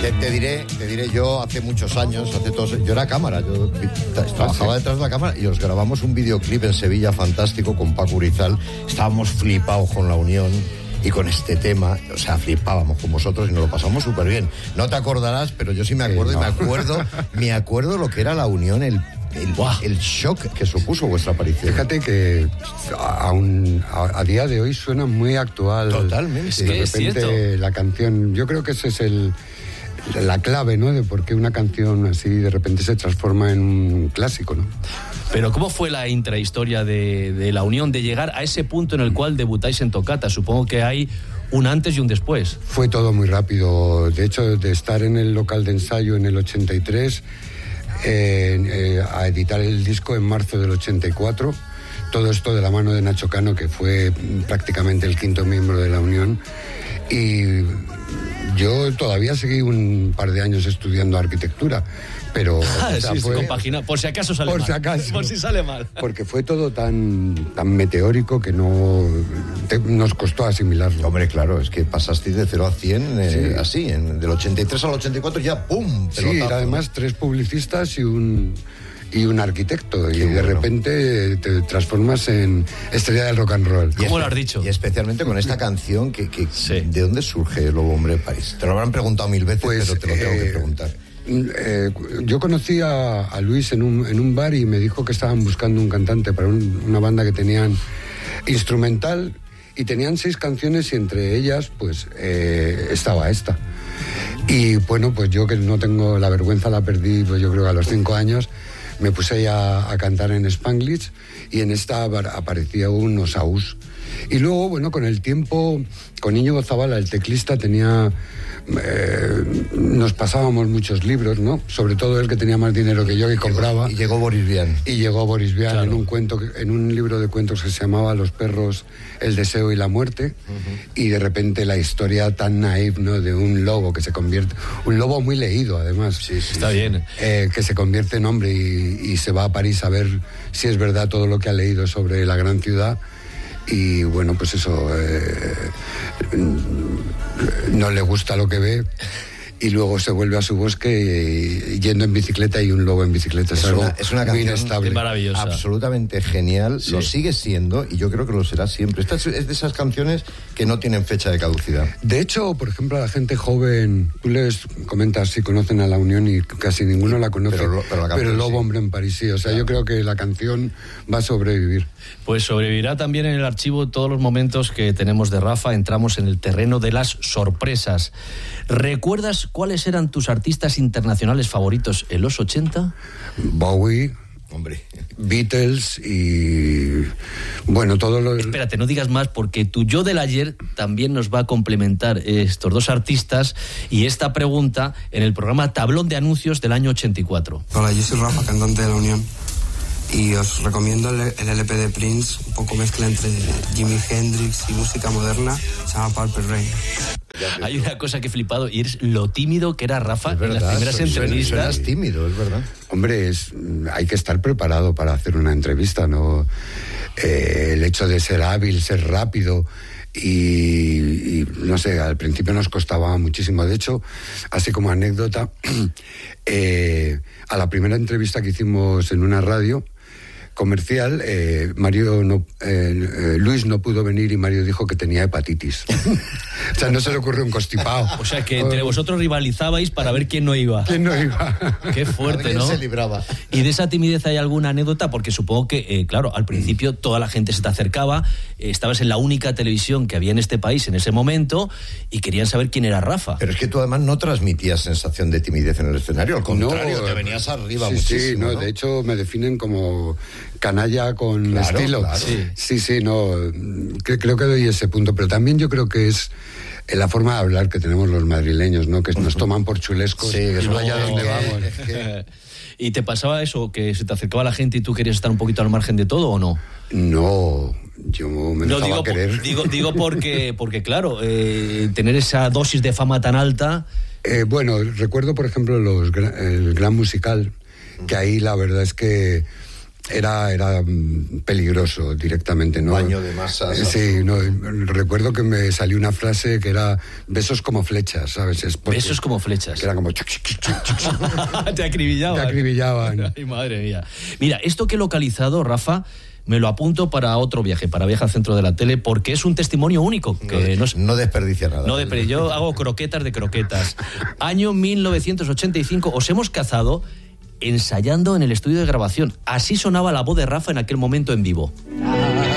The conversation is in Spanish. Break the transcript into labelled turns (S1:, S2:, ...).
S1: Te diré, yo hace muchos años, yo era cámara, yo trabajaba detrás de la cámara y os grabamos un videoclip en Sevilla fantástico con Paco Urizal. Estábamos flipados con La Unión y con este tema, o sea, flipábamos con vosotros y nos lo pasamos súper bien. No te acordarás, pero yo sí me acuerdo, y me acuerdo lo que era La Unión, el shock que supuso vuestra aparición.
S2: Fíjate que a día de hoy suena muy actual.
S1: Totalmente.
S2: Y de repente la canción, yo creo que ese es la clave, ¿no? De por qué una canción así de repente se transforma en un clásico, ¿no?
S3: Pero ¿cómo fue la intrahistoria de La Unión, de llegar a ese punto en el cual debutáis en Toccata? Supongo que hay un antes y un después.
S2: Fue todo muy rápido. De hecho, de estar en el local de ensayo en el 83... a editar el disco en marzo del 84, todo esto de la mano de Nacho Cano, que fue prácticamente el quinto miembro de La Unión, y yo todavía seguí un par de años estudiando arquitectura, pero
S3: compagina, por si acaso sale mal. Por si sale mal.
S2: Porque fue todo tan meteórico que nos costó asimilarlo.
S1: Hombre, claro, es que pasasteis de 0 a 100 así, del 83 al 84 ya ¡pum!
S2: Sí, además 3 publicistas y un arquitecto, y de repente te transformas en estrella del rock and roll.
S3: ¿Cómo lo has dicho?
S1: Y especialmente con esta canción, ¿de dónde surge Lobo Hombre de París? Te lo habrán preguntado 1000 veces, pero te lo tengo que preguntar.
S2: Yo conocí a Luis en un bar y me dijo que estaban buscando un cantante para una banda que tenían instrumental, y tenían 6 canciones y entre ellas pues estaba esta. Y bueno, pues yo, que no tengo la vergüenza, la perdí pues yo creo que a los 5 años. Me puse ya a cantar en Spanglish y en esta aparecía un Osaús. Y luego, bueno, con el tiempo, con Íñigo Zabala, el teclista, nos pasábamos muchos libros, ¿no? Sobre todo él, que tenía más dinero que yo, y compraba.
S1: Y llegó Boris Vian.
S2: Claro. En un libro de cuentos que se llamaba Los perros, el deseo y la muerte. Y de repente la historia tan naif, ¿no? De un lobo que se convierte... Un lobo muy leído, además.
S3: Sí, está bien.
S2: Que se convierte en hombre y se va a París a ver si es verdad todo lo que ha leído sobre la gran ciudad. Y bueno, pues eso, no le gusta lo que ve, y luego se vuelve a su bosque yendo en bicicleta, y un lobo en bicicleta es una canción muy inestable.
S3: Maravillosa.
S1: Absolutamente genial, sí. Lo sigue siendo, y yo creo que lo será siempre. Esta es de esas canciones que no tienen fecha de caducidad.
S2: De hecho, por ejemplo, a la gente joven, tú les comentas si conocen a La Unión y casi ninguno la conoce, pero Lobo Hombre en París sí. O sea, yo creo que la canción va a sobrevivir.
S3: Pues sobrevivirá también en el archivo todos los momentos que tenemos de Rafa. Entramos en el terreno de las sorpresas. ¿Recuerdas cuáles eran tus artistas internacionales favoritos en los 80?
S2: Bowie, Beatles y... bueno, todo lo...
S3: Espérate, no digas más, porque tu yo del ayer también nos va a complementar estos dos artistas y esta pregunta en el programa Tablón de Anuncios del año 84.
S4: Hola, yo soy Rafa, cantante de La Unión. Y os recomiendo el LP de Prince, un poco mezcla entre Jimi Hendrix y música moderna, se llama Purple Rain.
S3: Hay una cosa que he flipado, y es lo tímido que era Rafa en las primeras entrevistas.
S1: Suenas tímido, es verdad.
S2: Hombre, hay que estar preparado para hacer una entrevista, ¿no? El hecho de ser hábil, ser rápido, y no sé, al principio nos costaba muchísimo. De hecho, así como anécdota, a la primera entrevista que hicimos en una radio comercial, Luis no pudo venir y Mario dijo que tenía hepatitis. O sea, no se le ocurrió un constipado.
S3: O sea, que entre vosotros rivalizabais para ver quién no iba.
S2: ¿Quién no iba?
S3: Qué fuerte, ¿no?
S1: Se libraba.
S3: ¿Y de esa timidez hay alguna anécdota? Porque supongo que, claro, al principio toda la gente se te acercaba, estabas en la única televisión que había en este país en ese momento y querían saber quién era Rafa.
S1: Pero es que tú además no transmitías sensación de timidez en el escenario, al contrario, te venías arriba muchísimo.
S2: Sí, ¿no? De hecho me definen como canalla con estilo.
S1: Claro.
S2: Sí, no, creo que doy ese punto, pero también yo creo que es la forma de hablar que tenemos los madrileños, ¿no? Que nos toman por chulescos y vaya donde vamos.
S3: ¿Y te pasaba eso, que se te acercaba la gente y tú querías estar un poquito al margen de todo o no?
S2: No, yo me dejaba querer.
S3: Digo porque claro, tener esa dosis de fama tan alta...
S2: Bueno, recuerdo, por ejemplo, el Gran Musical, que ahí la verdad es que era peligroso directamente, ¿no?
S1: Baño de masas.
S2: Sí, no, recuerdo que me salió una frase que era besos como flechas, ¿sabes?
S3: Besos como flechas.
S2: Que era como...
S3: Te acribillaban.
S2: Te acribillaban.
S3: Ay, madre mía. Mira, esto que he localizado, Rafa, me lo apunto para otro viaje, para Viaje al Centro de la Tele, porque es un testimonio único. Que
S1: no desperdicia nada.
S3: Yo hago croquetas de croquetas. Año 1985, os hemos cazado ensayando en el estudio de grabación. Así sonaba la voz de Rafa en aquel momento en vivo.